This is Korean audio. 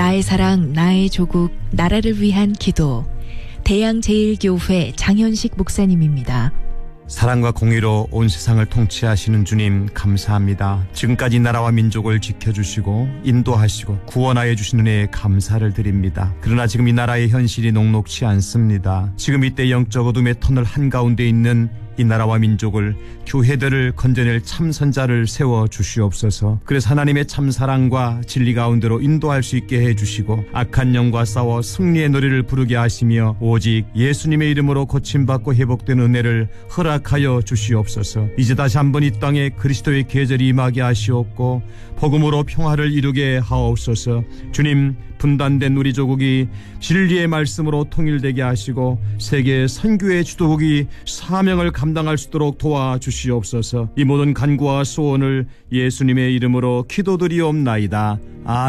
나의 사랑, 나의 조국, 나라를 위한 기도. 대양제일교회 장현식 목사님입니다. 사랑과 공의로 온 세상을 통치하시는 주님 감사합니다. 지금까지 나라와 민족을 지켜주시고 인도하시고 구원하여 주신 은혜에 감사를 드립니다. 그러나 지금 이 나라의 현실이 녹록치 않습니다. 지금 이때 영적 어둠의 터널 한가운데 있는 이 나라와 민족을, 교회들을 건져낼 참선자를 세워 주시옵소서. 그래서 하나님의 참사랑과 진리 가운데로 인도할 수 있게 해주시고 악한 영과 싸워 승리의 노래를 부르게 하시며 오직 예수님의 이름으로 고침받고 회복된 은혜를 허락하여 주시옵소서. 이제 다시 한번 이 땅에 그리스도의 계절이 임하게 하시옵고 복음으로 평화를 이루게 하옵소서. 주님, 분단된 우리 조국이 진리의 말씀으로 통일되게 하시고 세계 선교의 주도국이 사명을 감당할 수 있도록 도와주시옵소서. 이 모든 간구와 소원을 예수님의 이름으로 기도드리옵나이다. 아멘.